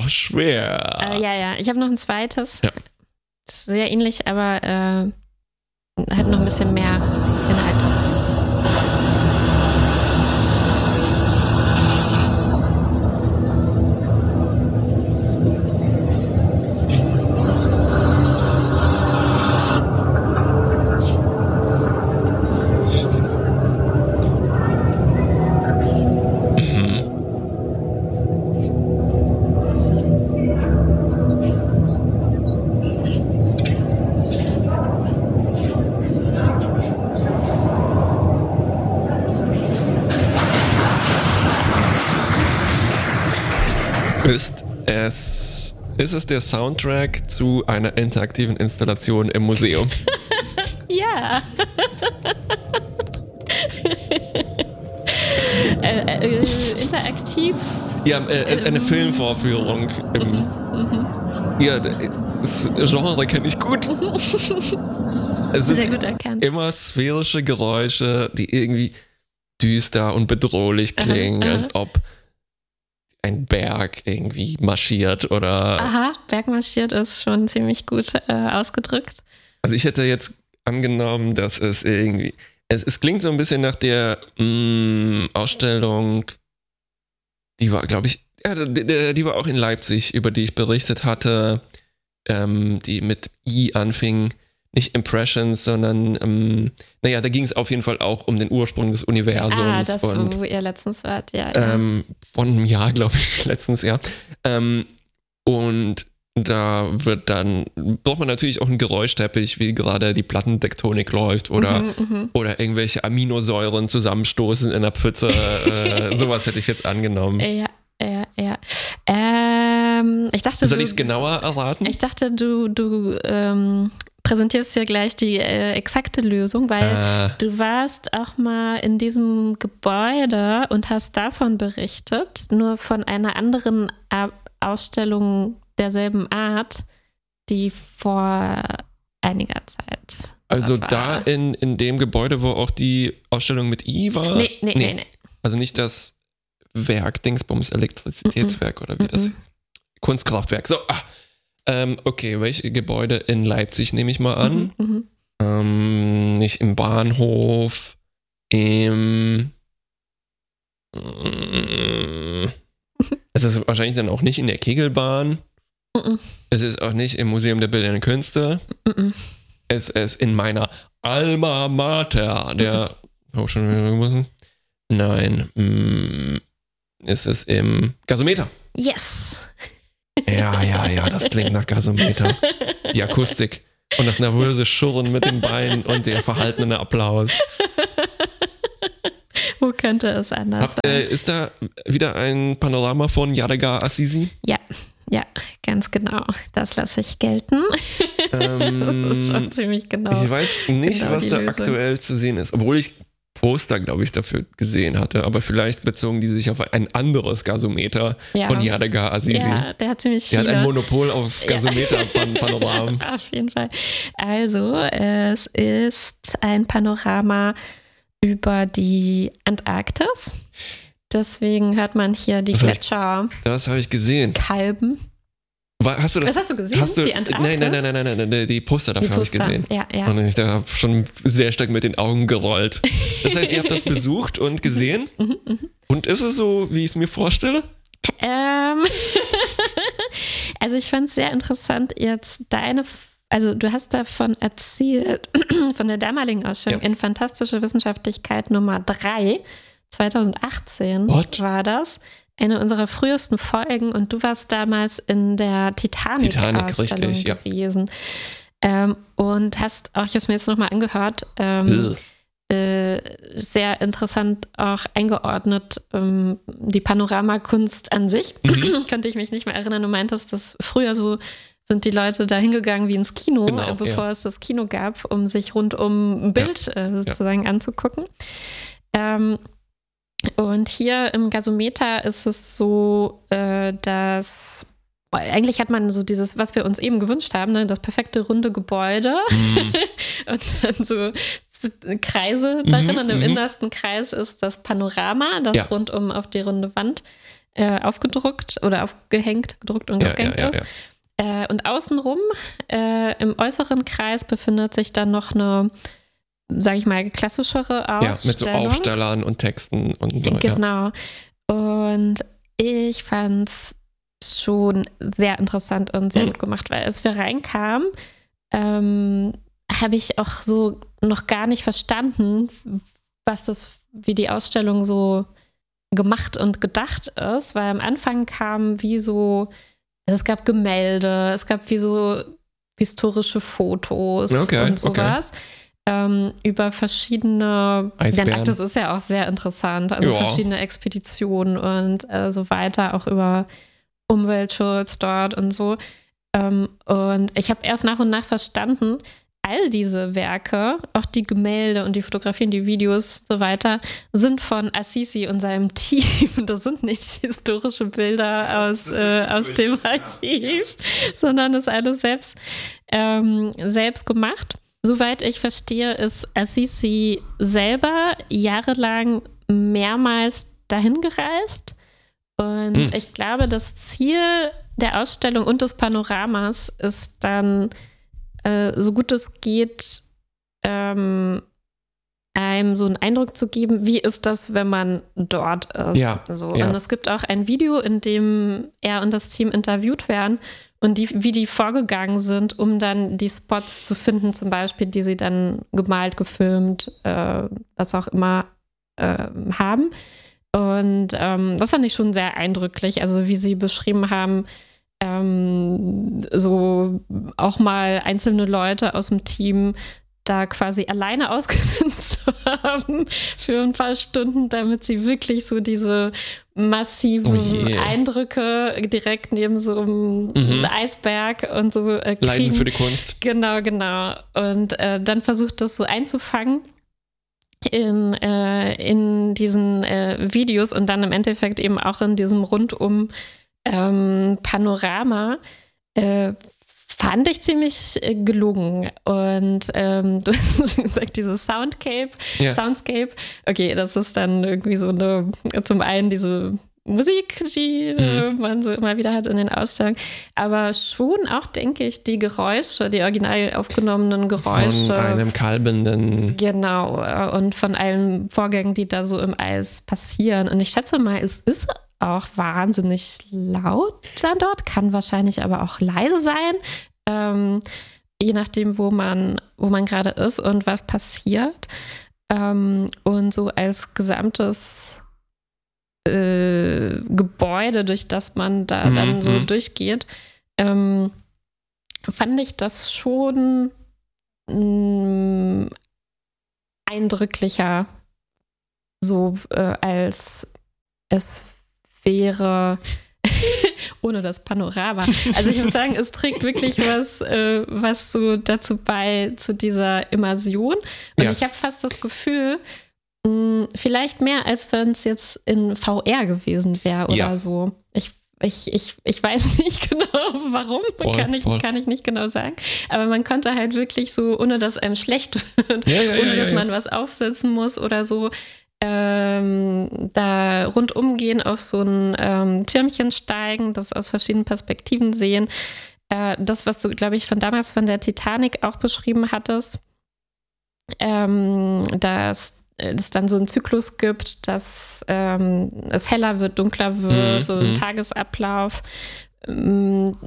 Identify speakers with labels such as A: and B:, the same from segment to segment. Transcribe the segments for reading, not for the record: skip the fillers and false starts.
A: schwer.
B: Ja. Ich habe noch ein zweites.
A: Ja.
B: Sehr ähnlich, aber hat noch ein bisschen mehr Inhalt.
A: Ist es der Soundtrack zu einer interaktiven Installation im Museum?
B: Ja. Interaktiv.
A: Ja, eine Filmvorführung. Ja, das Genre kenne ich gut. Es sind
B: Sehr gut erkannt.
A: immer sphärische Geräusche, die irgendwie düster und bedrohlich klingen, als ob ein Berg irgendwie marschiert oder...
B: Aha, Berg marschiert ist schon ziemlich gut ausgedrückt.
A: Also ich hätte jetzt angenommen, dass es irgendwie... Es klingt so ein bisschen nach der Ausstellung, die war, glaube ich, die war auch in Leipzig, über die ich berichtet hatte, die mit I anfing. Nicht Impressions, sondern, da ging es auf jeden Fall auch um den Ursprung des Universums.
B: Das,
A: und,
B: wo ihr letztens wart, ja.
A: Von einem Jahr, glaube ich, letztens, ja. Und da braucht man natürlich auch einen Geräuschteppich, wie gerade die Plattentektonik läuft oder irgendwelche Aminosäuren zusammenstoßen in der Pfütze. Sowas hätte ich jetzt angenommen.
B: Ja. Ich dachte,
A: soll ich es genauer erraten?
B: Ich dachte, du präsentierst ja gleich die exakte Lösung, weil du warst auch mal in diesem Gebäude und hast davon berichtet, nur von einer anderen Ausstellung derselben Art, die vor einiger Zeit
A: also
B: war.
A: Da in dem Gebäude, wo auch die Ausstellung mit I war?
B: Nee.
A: Also nicht das Werk, Dingsbums, Elektrizitätswerk oder wie das Kunstkraftwerk. So, okay, welche Gebäude in Leipzig nehme ich mal an? Nicht im Bahnhof, es ist wahrscheinlich dann auch nicht in der Kegelbahn. Es ist auch nicht im Museum der Bildenden Künste. Es ist in meiner Alma Mater, der schon wieder müssen. Nein, es ist im Gasometer.
B: Yes!
A: Ja, das klingt nach Gasometer. Die Akustik und das nervöse Schurren mit den Beinen und der verhaltene Applaus.
B: Wo könnte es anders sein?
A: Ist da wieder ein Panorama von Yadigar Assisi?
B: Ja, ganz genau. Das lasse ich gelten. Das ist schon ziemlich genau.
A: Ich weiß nicht,
B: genau
A: was da
B: Lösung.
A: aktuell zu sehen ist. Obwohl ich Poster, glaube ich, dafür gesehen hatte. Aber vielleicht bezogen die sich auf ein anderes Gasometer von Yadigar Assisi.
B: Ja, der hat ziemlich viele.
A: Der hat ein Monopol auf Gasometer-Panoramen.
B: Auf jeden Fall. Also, es ist ein Panorama über die Antarktis. Deswegen hört man hier die Gletscher.
A: Das habe ich gesehen.
B: Kalben.
A: Hast du das?
B: Was hast du gesehen? Die Antarktis?
A: Nein, die Poster dafür habe ich gesehen.
B: Ja.
A: Und ich habe schon sehr stark mit den Augen gerollt. Das heißt, ihr habt das besucht und gesehen? Und ist es so, wie ich es mir vorstelle?
B: Also ich fand es sehr interessant, jetzt also du hast davon erzählt, von der damaligen Ausstellung in Fantastische Wissenschaftlichkeit Nummer 3, 2018 war das. Eine unserer frühesten Folgen und du warst damals in der Titanic-Ausstellung gewesen. Und hast auch, ich habe es mir jetzt nochmal angehört, sehr interessant auch eingeordnet, die Panoramakunst an sich. Könnte ich mich nicht mehr erinnern. Du meintest, dass früher so sind die Leute da hingegangen wie ins Kino, bevor es das Kino gab, um sich rundum ein Bild sozusagen anzugucken. Und hier im Gasometer ist es so, dass eigentlich hat man so dieses, was wir uns eben gewünscht haben, ne, das perfekte runde Gebäude und dann so Kreise darin und im innersten Kreis ist das Panorama, das rundum auf die runde Wand aufgedruckt oder aufgehängt, gedruckt und aufgehängt ist. Und außenrum im äußeren Kreis befindet sich dann noch eine, sage ich mal, klassischere Ausstellung. Ja,
A: mit so Aufstellern und Texten und so.
B: Genau. Und ich fand es schon sehr interessant und sehr gut gemacht, weil als wir reinkamen, habe ich auch so noch gar nicht verstanden, wie die Ausstellung so gemacht und gedacht ist, weil am Anfang kam es gab Gemälde, es gab wie so historische Fotos und sowas. Über verschiedene, der Arktis ist ja auch sehr interessant, also verschiedene Expeditionen und so weiter, auch über Umweltschutz dort und so. Und ich habe erst nach und nach verstanden, all diese Werke, auch die Gemälde und die Fotografien, die Videos und so weiter, sind von Assisi und seinem Team. Das sind nicht historische Bilder aus dem Archiv, sondern das ist alles selbst gemacht. Soweit ich verstehe, ist Assisi selber jahrelang mehrmals dahin gereist. Und ich glaube, das Ziel der Ausstellung und des Panoramas ist dann, so gut es geht, einem so einen Eindruck zu geben, wie ist das, wenn man dort ist. Und es gibt auch ein Video, in dem er und das Team interviewt werden und wie die vorgegangen sind, um dann die Spots zu finden, zum Beispiel, die sie dann gemalt, gefilmt, was auch immer haben. Und das fand ich schon sehr eindrücklich, also wie sie beschrieben haben, so auch mal einzelne Leute aus dem Team da quasi alleine ausgesetzt zu haben für ein paar Stunden, damit sie wirklich so diese massiven Eindrücke direkt neben so einem Eisberg und so kriegen.
A: Leiden für die Kunst.
B: Genau. Und dann versucht das so einzufangen in diesen Videos und dann im Endeffekt eben auch in diesem rundum Panorama, fand ich ziemlich gelungen. Und du hast gesagt, dieses Soundscape. Okay, das ist dann irgendwie so zum einen diese Musik, die man so immer wieder hat in den Ausstellungen, aber schon auch, denke ich, die Geräusche, die original aufgenommenen Geräusche.
A: Von einem kalbenden.
B: Genau, und von allen Vorgängen, die da so im Eis passieren. Und ich schätze mal, es ist auch wahnsinnig laut dann dort, kann wahrscheinlich aber auch leise sein, je nachdem, wo man gerade ist und was passiert. Und so als gesamtes Gebäude, durch das man da dann so durchgeht, fand ich das schon eindrücklicher, so als es wäre ohne das Panorama. Also ich muss sagen, es trägt wirklich was so dazu bei, zu dieser Immersion. Und ich habe fast das Gefühl, vielleicht mehr, als wenn es jetzt in VR gewesen wäre oder so. Ich weiß nicht genau, warum, kann ich nicht genau sagen. Aber man konnte halt wirklich so, ohne dass einem schlecht wird, ohne dass man was aufsetzen muss oder so, da rundum gehen, auf so ein Türmchen steigen, das aus verschiedenen Perspektiven sehen. Das, was du, glaube ich, damals von der Titanic auch beschrieben hattest, dass es dann so einen Zyklus gibt, dass es heller wird, dunkler wird, so ein Tagesablauf. Und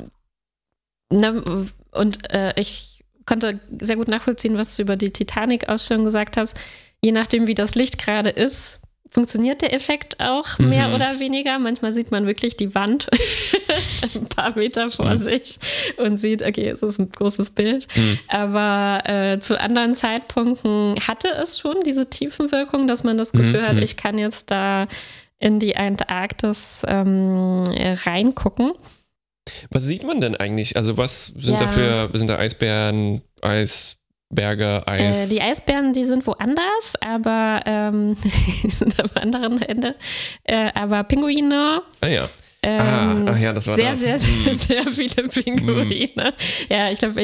B: ich konnte sehr gut nachvollziehen, was du über die Titanic-Ausstellung gesagt hast. Je nachdem, wie das Licht gerade ist, funktioniert der Effekt auch mehr oder weniger. Manchmal sieht man wirklich die Wand ein paar Meter vor sich und sieht, okay, es ist ein großes Bild. Aber zu anderen Zeitpunkten hatte es schon diese Tiefenwirkung, dass man das Gefühl hat, ich kann jetzt da in die Antarktis reingucken.
A: Was sieht man denn eigentlich? Also was sind sind da Eisbären, Eisberge, Eis?
B: Die Eisbären, die sind woanders, aber die sind am anderen Ende. Aber Pinguine.
A: Das war
B: sehr,
A: das.
B: sehr, sehr viele Pinguine. Ja, ich glaube,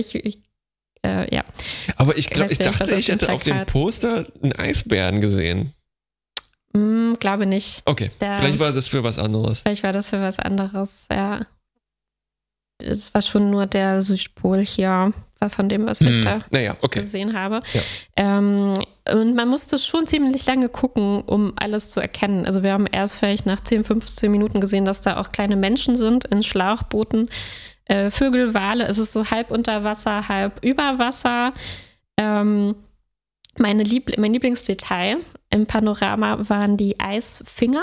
A: Aber ich dachte, ich hätte auf dem Poster einen Eisbären gesehen.
B: Glaube nicht.
A: Okay, vielleicht war das für was anderes.
B: Vielleicht war das für was anderes, ja. Es war schon nur der Südpol hier, war von dem, was ich da gesehen habe. Ja. Und man musste schon ziemlich lange gucken, um alles zu erkennen. Also wir haben erst vielleicht nach 10, 15 Minuten gesehen, dass da auch kleine Menschen sind in Schlauchbooten. Vögel, Wale, es ist so halb unter Wasser, halb über Wasser. Mein Lieblingsdetail im Panorama waren die Eisfinger.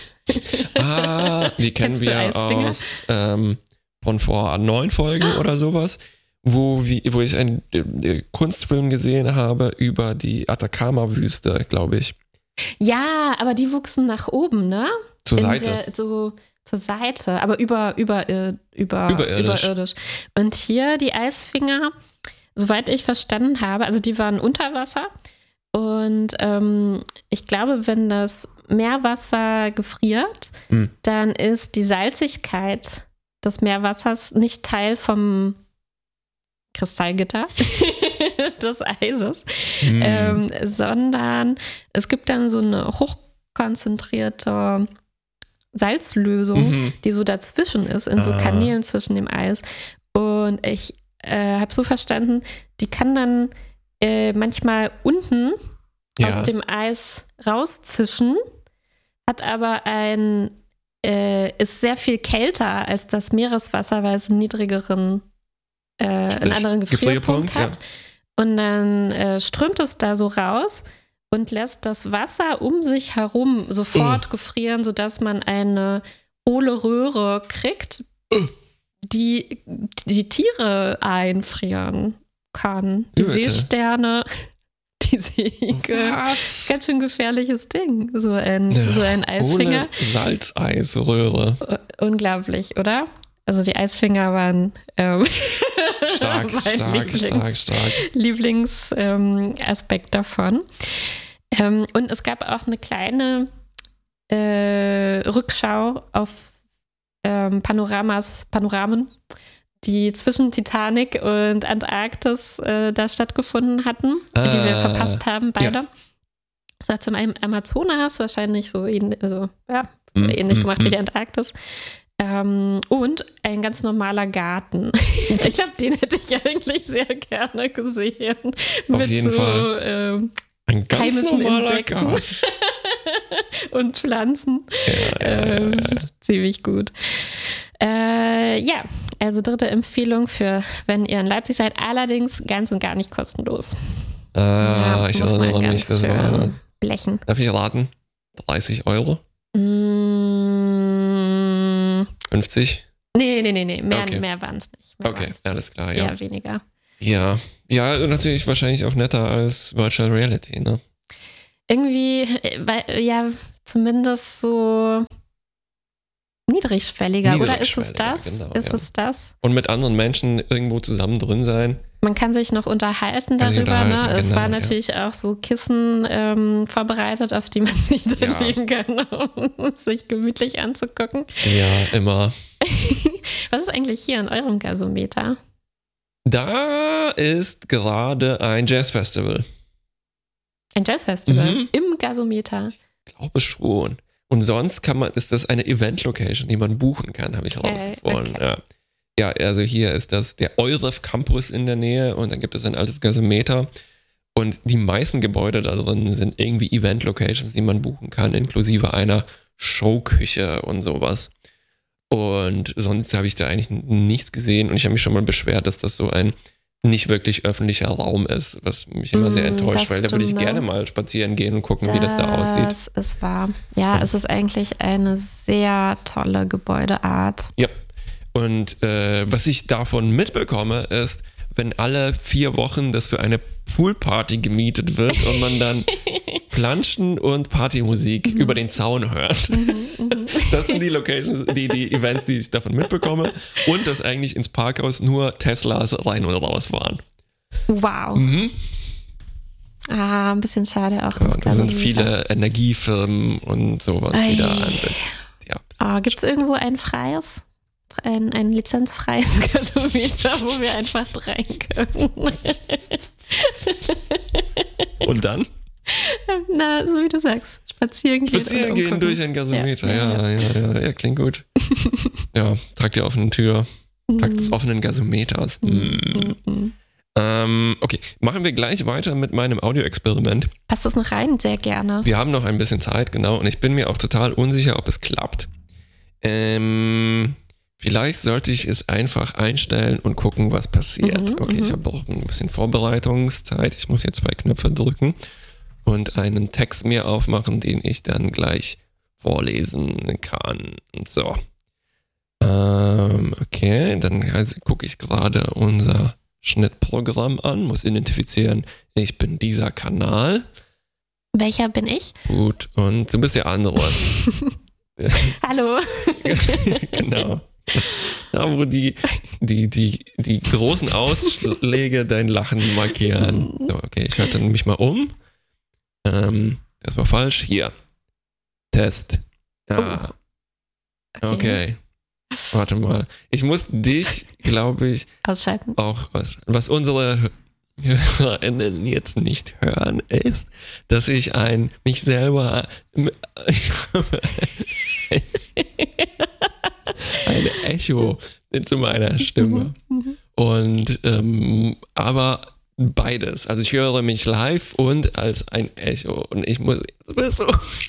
A: Die kennen wir aus von vor 9 Folgen oder sowas, wo ich einen Kunstfilm gesehen habe über die Atacama-Wüste, glaube ich.
B: Ja, aber die wuchsen nach oben, ne?
A: Zur Seite.
B: Zur Seite, aber überirdisch. Und hier die Eisfinger, soweit ich verstanden habe, also die waren unter Wasser. Und ich glaube, wenn das Meerwasser gefriert, dann ist die Salzigkeit des Meerwassers nicht Teil vom Kristallgitter des Eises, sondern es gibt dann so eine hochkonzentrierte Salzlösung, die so dazwischen ist, in so Kanälen zwischen dem Eis. Und ich habe so verstanden, die kann dann manchmal unten aus dem Eis rauszischen, hat aber ist sehr viel kälter als das Meereswasser, weil es einen niedrigeren, einen anderen Gefrierpunkt hat. Ja. Und dann strömt es da so raus und lässt das Wasser um sich herum sofort gefrieren, sodass man eine hohle Röhre kriegt, die Tiere einfrieren kann. Die Seesterne, die Segel. Was? Ganz schön gefährliches Ding. So ein Eisfinger.
A: Salzeisröhre.
B: Unglaublich, oder? Also die Eisfinger waren
A: stark.
B: Lieblingsaspekt davon. Und es gab auch eine kleine Rückschau auf Panoramen, die zwischen Titanic und Antarktis da stattgefunden hatten, die wir verpasst haben, beide. Ja. Das war zum einen Amazonas, wahrscheinlich so ähnlich gemacht wie die Antarktis. Und ein ganz normaler Garten. Ich glaube, den hätte ich eigentlich sehr gerne gesehen.
A: Auf jeden Fall. Ein ganz normaler Insekten Garten.
B: Und Pflanzen. Ziemlich gut. Also 3. Empfehlung für, wenn ihr in Leipzig seid, allerdings ganz und gar nicht kostenlos.
A: Ich erinnere mich, das war
B: blechen.
A: Darf ich raten? 30 €? 50?
B: Nee. Mehr waren es nicht.
A: Alles klar, ja.
B: Eher weniger.
A: Ja, natürlich wahrscheinlich auch netter als Virtual Reality, ne?
B: Irgendwie, zumindest so niedrigschwelliger, oder ist es das?
A: Genau,
B: es das?
A: Und mit anderen Menschen irgendwo zusammen drin sein.
B: Man kann sich noch unterhalten darüber. Ne? Es war natürlich auch so Kissen vorbereitet, auf die man sich dann legen kann, um sich gemütlich anzugucken.
A: Ja, immer.
B: Was ist eigentlich hier an eurem Gasometer?
A: Da ist gerade ein Jazzfestival.
B: Ein Jazzfestival? Im Gasometer?
A: Ich glaube schon. Und sonst ist das eine Event-Location, die man buchen kann, habe ich herausgefunden. Okay. Ja, also hier ist das der EUREF Campus in der Nähe und dann gibt es ein altes Gasometer. Und die meisten Gebäude da drin sind irgendwie Event-Locations, die man buchen kann, inklusive einer Showküche und sowas. Und sonst habe ich da eigentlich nichts gesehen und ich habe mich schon mal beschwert, dass das so ein nicht wirklich öffentlicher Raum ist, was mich immer sehr enttäuscht, weil da würde ich gerne mal spazieren gehen und gucken, wie das da aussieht.
B: Das ist wahr. Ja, es ist eigentlich eine sehr tolle Gebäudeart.
A: Ja, und was ich davon mitbekomme, ist, wenn alle 4 Wochen das für eine Poolparty gemietet wird und man dann Planschen und Partymusik über den Zaun hört. Das sind die Locations, die Events, die ich davon mitbekomme. Und dass eigentlich ins Parkhaus nur Teslas rein und raus fahren.
B: Wow. Ein bisschen schade auch.
A: Da sind viele Energiefirmen und sowas, die da ansetzen. Ja,
B: gibt es irgendwo ein freies? Ein lizenzfreies Gasometer, wo wir einfach rein können.
A: Und dann?
B: Na, so wie du sagst, spazieren gehen.
A: Spazieren gehen durch ein Gasometer, ja, klingt gut. Ja, trag die offene Tür. Tag des offenen Gasometers. Okay, machen wir gleich weiter mit meinem Audioexperiment.
B: Passt das noch rein? Sehr gerne.
A: Wir haben noch ein bisschen Zeit, genau. Und ich bin mir auch total unsicher, ob es klappt. Vielleicht sollte ich es einfach einstellen und gucken, was passiert. Okay, ich habe auch ein bisschen Vorbereitungszeit. Ich muss hier 2 Knöpfe drücken und einen Text mir aufmachen, den ich dann gleich vorlesen kann. So. Okay, dann gucke ich gerade unser Schnittprogramm an, muss identifizieren, ich bin dieser Kanal.
B: Welcher bin ich?
A: Gut, und du bist der andere.
B: Hallo.
A: Genau. Da, wo die großen Ausschläge dein Lachen markieren. So, okay, ich schalte mich mal um. Das war falsch. Hier. Test. Ja. Okay. Warte mal. Ich muss dich, glaube ich,
B: ausschalten.
A: Auch was unsere HörerInnen jetzt nicht hören, ist, dass ich mich selber ein Echo zu meiner Stimme. Und aber beides. Also ich höre mich live und als ein Echo. Und ich muss so.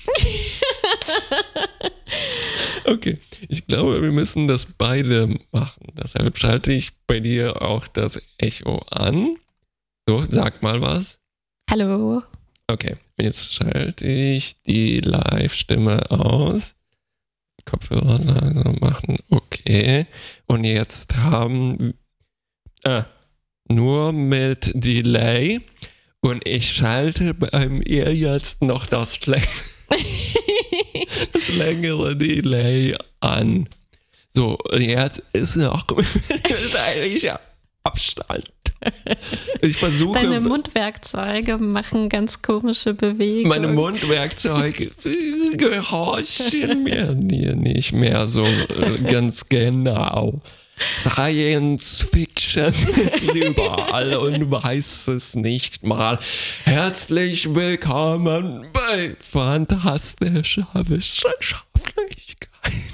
A: Okay, ich glaube, wir müssen das beide machen. Deshalb schalte ich bei dir auch das Echo an. So, sag mal was.
B: Hallo.
A: Okay, und jetzt schalte ich die Live-Stimme aus. Kopfhörer langsam machen. Okay. Und jetzt haben nur mit Delay. Und ich schalte bei mir jetzt noch das längere Delay an. So, und jetzt ist noch zeitlicher Abstand. Ich versuche.
B: Deine Mundwerkzeuge machen ganz komische Bewegungen.
A: Meine Mundwerkzeuge gehorchen mir nicht mehr so ganz genau. Science Fiction ist überall und du weißt es nicht mal. Herzlich willkommen bei Fantastischer Wissenschaftlichkeit.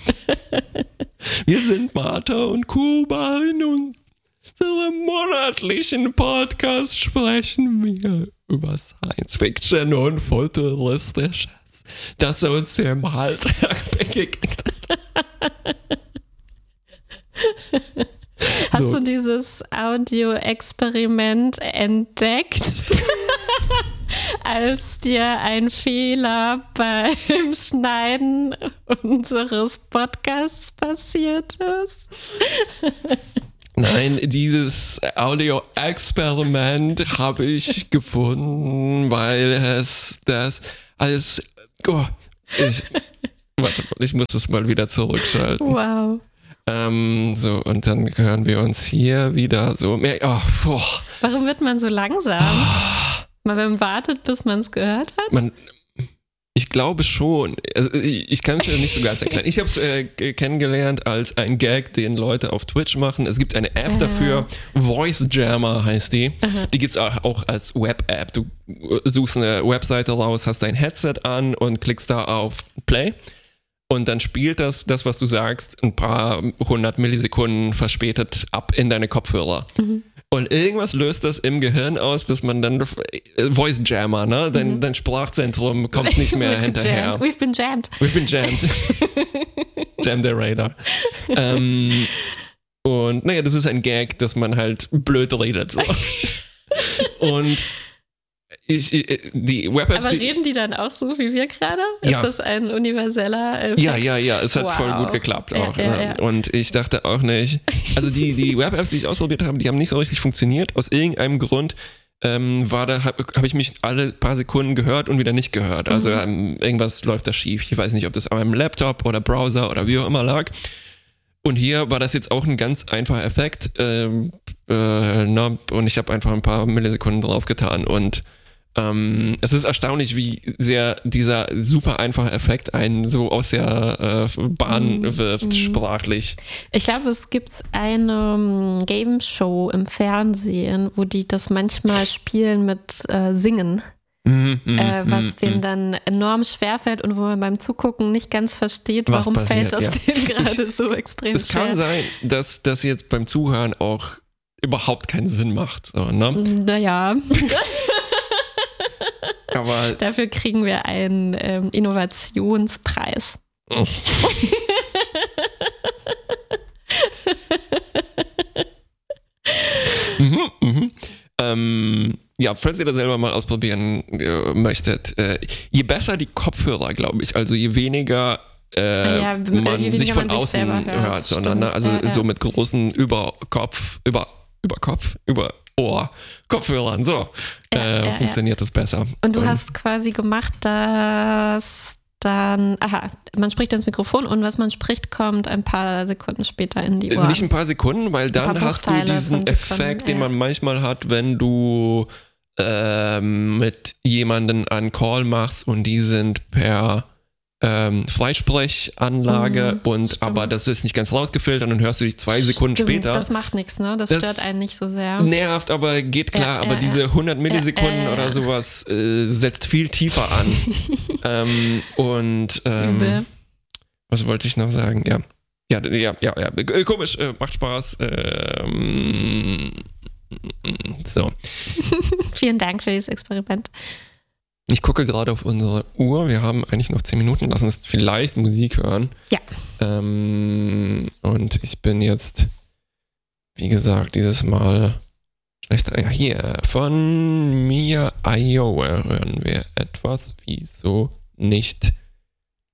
A: Wir sind Martha und Kuba. In unserem monatlichen Podcast sprechen wir über Science Fiction und Futuristisches, das uns im Alltag begegnet.
B: Hast du dieses Audio-Experiment entdeckt, als dir ein Fehler beim Schneiden unseres Podcasts passiert ist?
A: Nein, dieses Audio-Experiment habe ich gefunden, weil es das als... ich muss es mal wieder zurückschalten.
B: Wow.
A: So, und dann hören wir uns hier wieder so mehr.
B: Warum wird man so langsam? Weil man wartet, bis man es gehört hat?
A: Ich glaube schon. Also ich kann es mir nicht so ganz erklären. Ich habe es kennengelernt als ein Gag, den Leute auf Twitch machen. Es gibt eine App dafür, Voice Jammer heißt die. Die gibt es auch als Web-App. Du suchst eine Webseite raus, hast dein Headset an und klickst da auf Play. Und dann spielt das, was du sagst, ein paar 100 Millisekunden verspätet ab in deine Kopfhörer. Und irgendwas löst das im Gehirn aus, dass man dann Voice Jammer, ne? Dein Sprachzentrum kommt nicht mehr hinterher.
B: We've been jammed.
A: We've been jammed. Jam der Radar. Und naja, das ist ein Gag, dass man halt blöd redet. So. Und die Web-Apps...
B: Aber reden die dann auch so wie wir gerade? Ist das ein universeller Effekt?
A: Ja, es hat voll gut geklappt auch. Ja. Und ich dachte auch nicht... Also die Web-Apps, die ich ausprobiert habe, die haben nicht so richtig funktioniert. Aus irgendeinem Grund habe ich mich alle paar Sekunden gehört und wieder nicht gehört. Also irgendwas läuft da schief. Ich weiß nicht, ob das an meinem Laptop oder Browser oder wie auch immer lag. Und hier war das jetzt auch ein ganz einfacher Effekt. Und ich habe einfach ein paar Millisekunden drauf getan und es ist erstaunlich, wie sehr dieser super einfache Effekt einen so aus der Bahn wirft, sprachlich.
B: Ich glaube, es gibt eine Game-Show im Fernsehen, wo die das manchmal spielen mit Singen. was denen dann enorm schwerfällt und wo man beim Zugucken nicht ganz versteht, warum fällt das denen gerade so extrem schwer.
A: Es kann sein, dass das jetzt beim Zuhören auch überhaupt keinen Sinn macht. So, ne?
B: Naja.
A: Aber
B: dafür kriegen wir einen Innovationspreis. Oh.
A: Ja, falls ihr das selber mal ausprobieren möchtet, je besser die Kopfhörer, glaube ich, also je weniger man sich von außen hört, sondern so mit großen Ohr-Kopfhörern, so funktioniert das besser.
B: Und du hast quasi gemacht, dass dann, man spricht ins Mikrofon und was man spricht, kommt ein paar Sekunden später in die Ohren.
A: Nicht ein paar Sekunden, weil dann hast du diesen Effekt, den man manchmal hat, wenn du mit jemandem einen Call machst und die sind per Freisprechanlage aber das ist nicht ganz rausgefiltert und dann hörst du dich 2 Sekunden später.
B: Das macht nichts, ne? Das stört einen nicht so sehr.
A: Nervt, aber geht klar. Aber diese 100 Millisekunden oder sowas setzt viel tiefer an. Was wollte ich noch sagen? Ja, komisch, macht Spaß. So.
B: Vielen Dank für dieses Experiment.
A: Ich gucke gerade auf unsere Uhr. Wir haben eigentlich noch 10 Minuten. Lass uns vielleicht Musik hören.
B: Ja.
A: Und ich bin jetzt, wie gesagt, dieses Mal schlechter. Ja, hier von Mia Iowa hören wir etwas. Wieso nicht